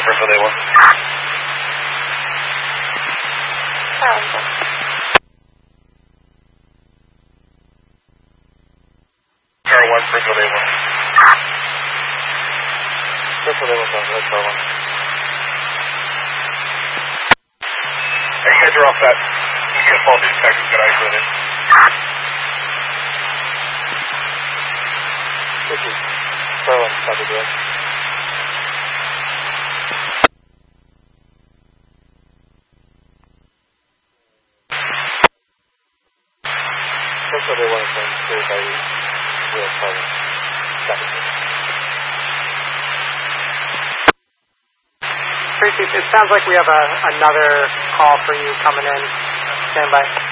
Springfield A1. Car 1, Springfield A1. Springfield A1, that's car 1. Hey, heads are off that. You get a faulty detector, get isolated. This is car 1, copy direct. Springfield A1 is going clear by wheel 7. Copy. Tracy, it sounds like we have another call for you coming in. Stand by.